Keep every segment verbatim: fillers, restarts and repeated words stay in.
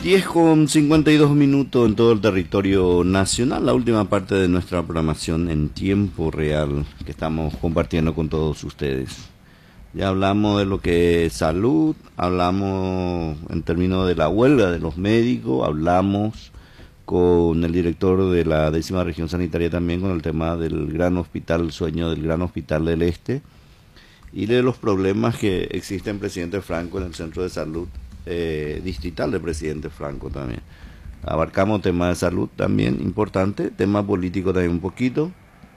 diez con cincuenta y dos minutos en todo el territorio nacional, la última parte de nuestra programación en tiempo real que estamos compartiendo con todos ustedes. Ya hablamos de lo que es salud, hablamos en términos de la huelga de los médicos, hablamos con el director de la décima región sanitaria también con el tema del gran hospital, el sueño del gran hospital del Este y de los problemas que existe en Presidente Franco en el centro de salud eh, distrital de Presidente Franco también. Abarcamos temas de salud también importante, tema político también un poquito,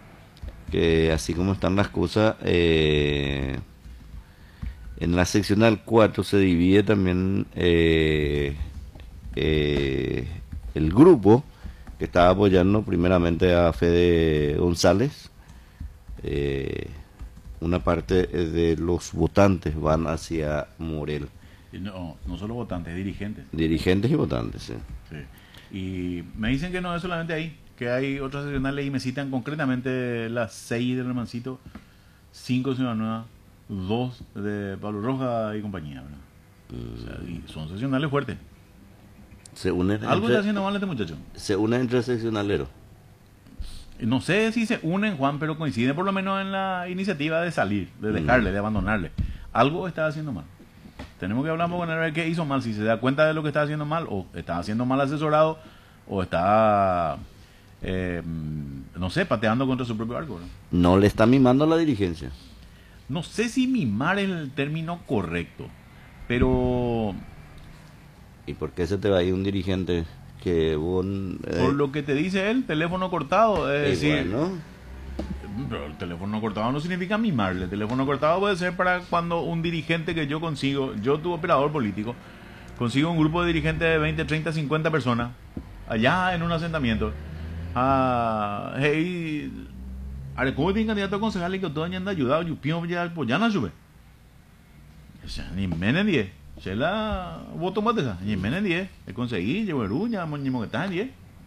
que así como están las cosas, eh, en la seccional cuatro se divide también eh, eh, el grupo que está apoyando primeramente a Fede González. Eh, una parte de los votantes van hacia Morel. No, no solo votantes, dirigentes. Dirigentes y votantes, sí. Sí. Y me dicen que no es solamente ahí, que hay otras seccionales y me citan concretamente las seis del Hermancito, cinco de Ciudad Nueva, dos de Pablo Roja y compañía, ¿verdad? Mm. O sea, y son seccionales fuertes. Se unen Algo entre, está haciendo mal este muchacho. Se unen entre seccionaleros. No sé si se unen, Juan, pero coinciden por lo menos en la iniciativa de salir, de dejarle, mm. de abandonarle. Algo está haciendo mal. Tenemos que hablar con él a ver qué hizo mal, si se da cuenta de lo que está haciendo mal, o está haciendo mal asesorado, o está, eh, no sé, pateando contra su propio arco, ¿no? No le está mimando a la dirigencia. No sé si mimar es el término correcto, pero... ¿Y por qué se te va a ir un dirigente que vos... Eh... Por lo que te dice él, teléfono cortado, es decir... Bueno. Pero el teléfono cortado no significa mimarle. El teléfono cortado puede ser para cuando un dirigente que yo consigo, yo tu operador político, consigo un grupo de dirigentes de veinte, treinta, cincuenta personas, allá en un asentamiento. Ah, hey, ¿cómo tiene candidato a concejal y que todo anda ayudado? Yo pienso ya, pues ya no sube. O sea, ni menos diez. Se la voto más de esa. Ni menos diez. Le conseguí, llevo el uña, ni mo que está en diez.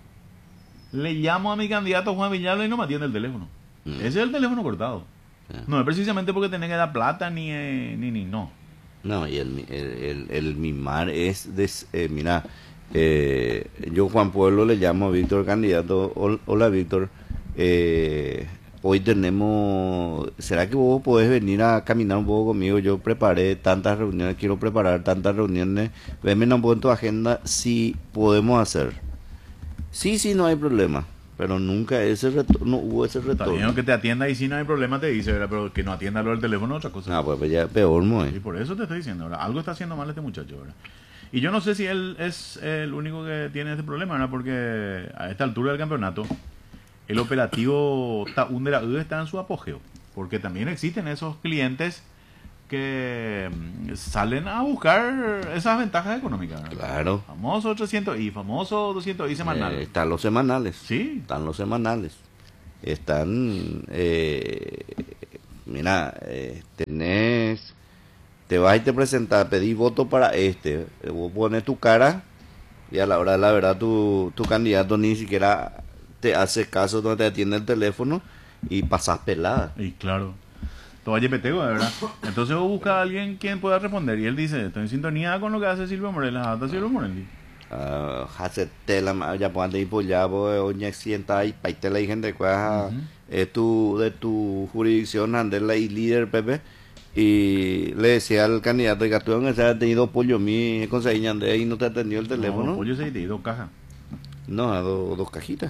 Le llamo a mi candidato Juan Villalba y no me atiende el teléfono. Mm. Ese es el teléfono cortado. Yeah. No es precisamente porque tenés que dar plata ni, eh, ni, ni no. No, y el, el, el, el mimar es, des, eh, mira, eh, yo Juan Pueblo le llamo a Víctor candidato. Hola Víctor, eh, hoy tenemos, ¿será que vos podés venir a caminar un poco conmigo? Yo preparé tantas reuniones, quiero preparar tantas reuniones, venme un poco en tu agenda si podemos hacer. Sí, sí, no hay problema. Pero nunca ese retorno, no hubo ese retorno. Está bien que te atienda y si no hay problema te dice, ¿verdad? Pero que no atienda lo del teléfono otra cosa. Ah, pues, pues ya es peor, ¿no? Y por eso te estoy diciendo, ¿verdad? Algo está haciendo mal este muchacho, ¿verdad? Y yo no sé si él es el único que tiene este problema, ¿verdad? Porque a esta altura del campeonato, el operativo Undera está en su apogeo. Porque también existen esos clientes que salen a buscar esas ventajas económicas, ¿verdad? Claro. Famoso trescientos i, famoso doscientos i semanal. Eh, están los semanales. Sí. Están los semanales. Están, eh, mira, eh, tenés, te vas y te presentas, pedís voto para este, vos pones tu cara y a la hora de la verdad tu, tu candidato ni siquiera te hace caso, no te atiende el teléfono y pasás pelada. Y claro. Todo peteo, de verdad. Entonces vos buscas a alguien quien pueda responder. Y él dice, estoy en sintonía con lo que hace Silvio Morel. Hasta Silvio Morel. Ah, hace tela, ya puedan ir por ya, oña sienta y paitela y gente que es tu, de tu jurisdicción, andela y líder, Pepe. Y le decía al candidato que tú en ese tenido pollo mi conseguí ande y no te atendió el teléfono. No, pollo se te dos cajas. No, do, dos cajitas.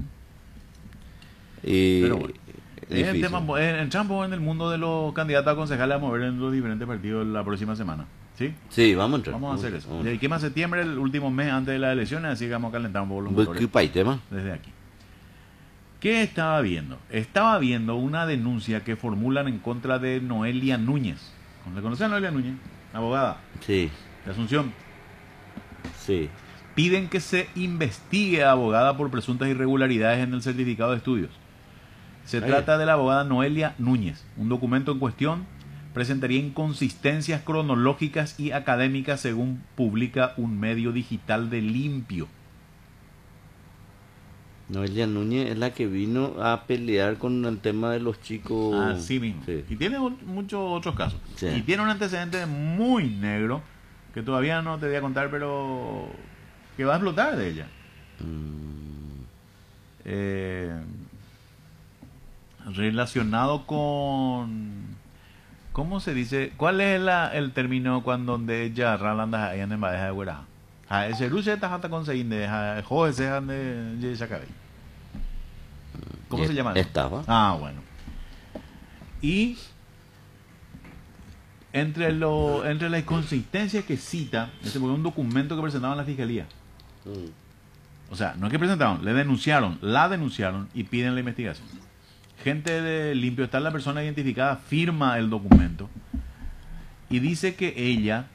Uh-huh. Y pero bueno. Es el tema, entramos en el mundo de los candidatos a concejales a mover en los diferentes partidos la próxima semana. ¿Sí? Sí, vamos a entrar. Vamos a hacer eso. De aquí más septiembre, el último mes antes de las elecciones, así que vamos a calentar un poco los motores. ¿Qué país tema? Desde aquí. ¿Qué estaba viendo? Estaba viendo una denuncia que formulan en contra de Noelia Núñez. ¿Le conocen a Noelia Núñez? Abogada. Sí. De Asunción. Sí. Piden que se investigue a abogada por presuntas irregularidades en el certificado de estudios. Se Ahí. trata de la abogada Noelia Núñez. Un documento en cuestión presentaría inconsistencias cronológicas y académicas según publica un medio digital de Limpio. Noelia Núñez es la que vino a pelear con el tema de los chicos. Ah, sí mismo. Sí. Y tiene muchos otros casos. Sí. Y tiene un antecedente muy negro que todavía no te voy a contar, pero que va a explotar de ella. Mm. Eh, relacionado con... ¿Cómo se dice? ¿Cuál es la, el término cuando donde ella ralanda ahí en el madeja de güera? Ah, ese luce está hasta conseguir de joder se han de ya cabello. ¿Cómo se llama? Estaba. Ah, bueno. Y entre lo entre la inconsistencia que cita, este fue un documento que presentaban la fiscalía. Mm. O sea, no es que presentaron, le denunciaron, la denunciaron y piden la investigación. Gente de Limpio está la persona identificada, firma el documento y dice que ella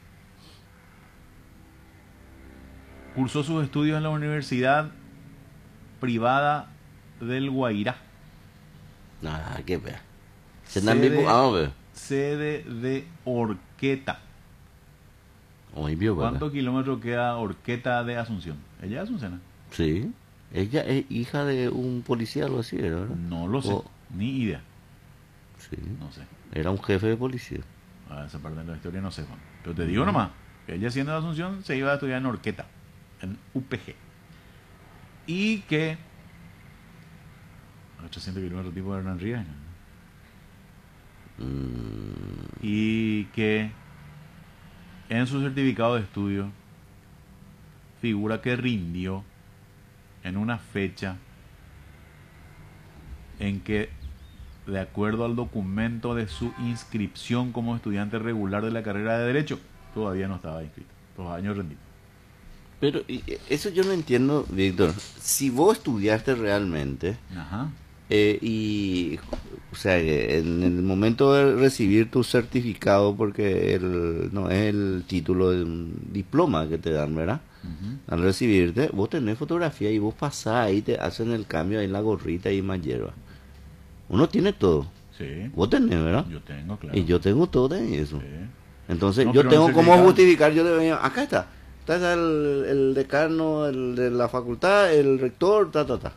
cursó sus estudios en la Universidad Privada del Guairá. Nada, qué vea. Se Sede, dan bien, ah, ve. sede de Orqueta. Hoy vio, ¿verdad? ¿Cuántos kilómetros queda Orqueta de Asunción? ¿Ella es Asunción? Sí. Ella es hija de un policía, algo así, ¿verdad? No lo sé, O- ni idea. Sí. No sé. Era un jefe de policía. A esa parte de la historia no sé, Juan. Pero te digo nomás, que ella siendo de Asunción se iba a estudiar en Orqueta, en U P G. Y que... ochocientos kilómetros tipo de Hernán Ríos. ¿no? Mm. Y que en su certificado de estudio figura que rindió en una fecha en que, de acuerdo al documento de su inscripción como estudiante regular de la carrera de Derecho, todavía no estaba inscrito. Dos años rendidos. Pero y- eso yo no entiendo, Víctor. Si vos estudiaste realmente Ajá. eh, y, o sea, que en el momento de recibir tu certificado, porque el, no es el título de un diploma que te dan, ¿verdad? Ujú. Al recibirte, vos tenés fotografía y vos pasás ahí, te hacen el cambio ahí en la gorrita y más hierba. Uno tiene todo. Sí, Vos tenés, ¿verdad? yo tengo, claro. Y yo tengo todo de eso. Sí. Entonces, No, yo pero tengo no cómo certificado. justificar. Yo le venía, acá está. Está está el, el decano, el de la facultad, el rector, ta, ta, ta.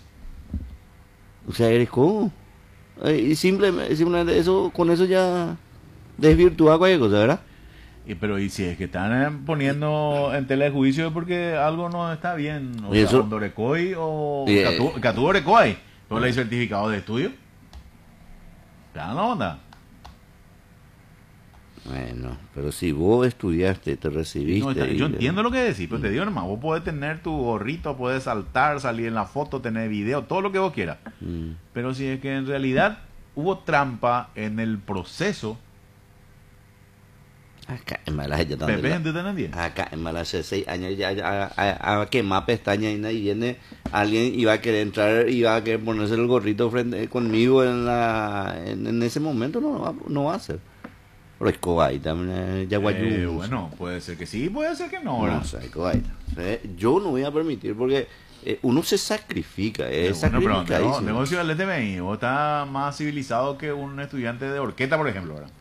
O sea, eres cómo. Eh, Y simplemente, simplemente eso, con eso ya desvirtúa cualquier cosa, ¿verdad? Y, pero y si es que están eh, poniendo en tela de juicio es porque algo no está bien. O Y sea, eso- Hondorecoy o Y, eh, Catú- Catú Orecoy. ¿No le hay certificado de estudio? ¿Ya no onda? Bueno, pero si vos estudiaste, te recibiste. No, está- y- yo entiendo lo que decís, pero te digo nomás, vos podés tener tu gorrito, podés saltar, salir en la foto, tener video, todo lo que vos quieras. Mm. Pero si es que en realidad hubo trampa en el proceso, Acá en Malasia ya también. Pepe, la- ¿entiendes? ¿Entiendes? Acá en Malasia hace seis años ya, ya a, a, a quemar pestañas y nadie viene, alguien iba a querer entrar, iba a querer ponerse el gorrito frente conmigo en la en, en ese momento no va, no va a ser. Pero es cobaita, ya Eh, bueno, puede ser que sí, puede ser que no, no, ¿verdad? o sea, es cobaita. Eh, Yo no voy a permitir porque eh, uno se sacrifica, Eh, es bueno, pero sacrificadísimo. nego- negocio del F M I, vos estás más civilizado que un estudiante de Orqueta, por ejemplo, ¿verdad?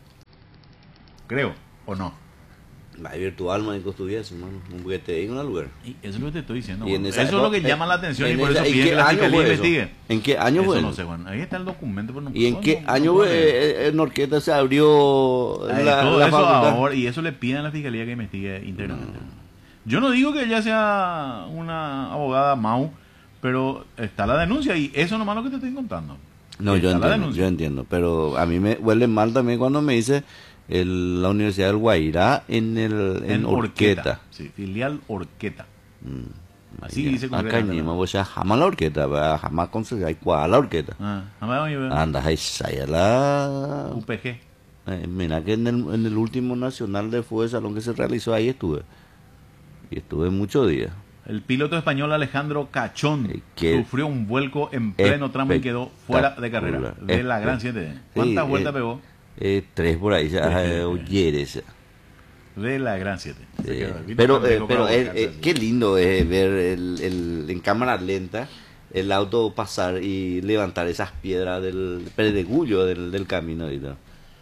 Creo, ¿o no? La virtual, marico, estuviese, hermano, porque te digo un lugar. Y eso es lo que te estoy diciendo. Y en bueno. esa Eso es lo que época- llama la atención y en por esa- eso ¿en piden qué que la año fiscalía fue eso? investigue. ¿En qué año Eso fue no eso? sé, bueno. Ahí está el documento. Pero no, ¿Y en no- qué no- año no puedo leer. eh, en Orqueta se abrió Ahí, la, todo la eso facultad? ahora, y eso le piden a la fiscalía que investigue internamente. Yo no digo que ella sea una abogada Mau, pero está la denuncia y eso nomás lo que te estoy contando. No, yo Está la entiendo, denuncia. yo entiendo, pero a mí me huele mal también cuando me dice el- la Universidad del Guairá en el en, En Orqueta. Orqueta. Sí, filial Orqueta. Mm, Así ya. dice Acá concretamente. ni más, sea, jamás la Orqueta, ¿verdad? Jamás conseguí cuál la Orqueta. Ah, jamás voy a ver. Anda, ahí sale la... U P G. Eh, mira que en el, en el último nacional de fútbol de salón que se realizó ahí estuve. Y estuve muchos días. El piloto español Alejandro Cachón Eh, qué sufrió un vuelco en pleno tramo y quedó fuera de carrera. espectacular. De la Gran Espe- siete. ¿Cuántas Sí, vueltas eh, pegó? Eh, tres por ahí, ya, Tres, eh, eh, oyeres. De la Gran siete. Se Eh, quedó. Viste, pero cuando eh, llegó pero para eh, volcarse eh, así. qué lindo es ver el, el- en cámara lenta el auto pasar y levantar esas piedras del pedregullo del, del camino ahorita.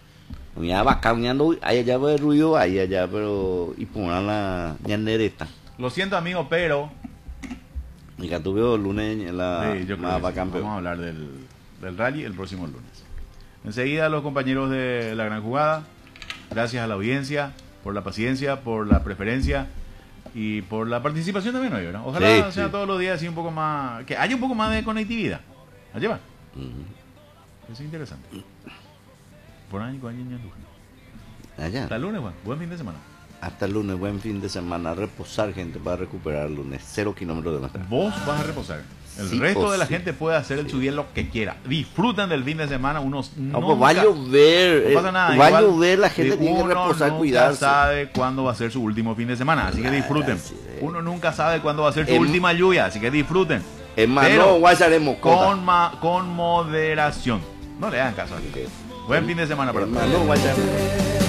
Ya va caminando, ahí allá va el ruido, ahí allá, pero y poner la ñandereta. Lo siento, amigo, pero. Y que tuve el lunes en la Sí, yo creo más que sí. bacán, pero- Vamos a hablar del, del rally el próximo lunes. Enseguida, los compañeros de la gran jugada. Gracias a la audiencia por la paciencia, por la preferencia. Y por la participación también hoy, ¿verdad? Ojalá Sí, sea sí. todos los días así un poco más... Que haya un poco más de conectividad. ¿Allá va? Ujú. Eso es interesante. Por ahí, con alguien ya. Allá. Hasta el lunes, Juan. Buen fin de semana. Hasta el lunes, buen fin de semana. Reposar, gente, para recuperar el lunes. Cero kilómetros de más. Vos vas a reposar. El Sí resto o de la sí. gente puede hacer el su día lo que quiera. Disfrutan del fin de semana. Unos No, nunca- pues va a llover. no pasa nada. Va a igual, llover, la gente tiene que uno reposar, nunca cuidarse. sabe cuándo va a ser su último fin de semana. Así que Claro, disfruten. sí, sí. Uno nunca sabe cuándo va a ser su Em- última lluvia. Así que disfruten. Es más, Pero no, guayaremos con, ma- con moderación. No le hagan caso a mí. Buen fin de semana para Es todos. más, no guayaremos.